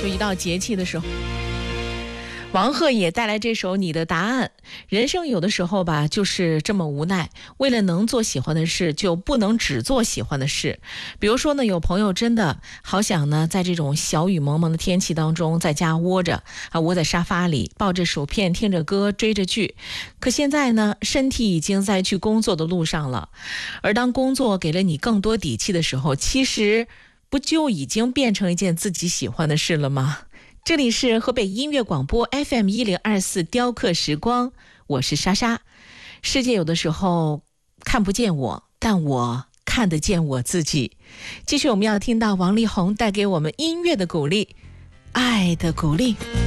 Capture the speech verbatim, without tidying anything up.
就一到节气的时候，王鹤也带来这首你的答案。人生有的时候吧，就是这么无奈，为了能做喜欢的事，就不能只做喜欢的事。比如说呢，有朋友真的好想呢，在这种小雨蒙蒙的天气当中，在家窝着啊，窝在沙发里，抱着薯片，听着歌，追着剧。可现在呢，身体已经在去工作的路上了。而当工作给了你更多底气的时候，其实不就已经变成一件自己喜欢的事了吗？这里是河北音乐广播 F M 一零二四雕刻时光，我是莎莎。世界有的时候看不见我，但我看得见我自己。继续我们要听到王力宏带给我们音乐的鼓励，爱的鼓励。